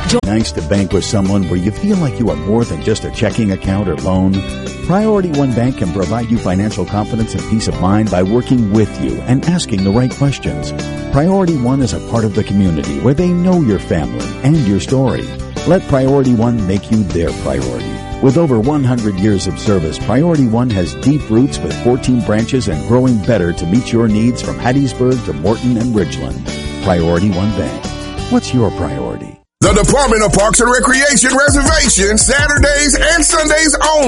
Nice to bank with someone where you feel like you are more than just a checking account or loan. Priority One Bank can provide you financial confidence and peace of mind by working with you and asking the right questions. Priority One is a part of the community where they know your family and your story. Let Priority One make you their priority. With over 100 years of service, Priority One has deep roots with 14 branches and growing better to meet your needs from Hattiesburg to Morton and Ridgeland. Priority One Bank. What's your priority? The Department of Parks and Recreation reservation Saturdays and Sundays only.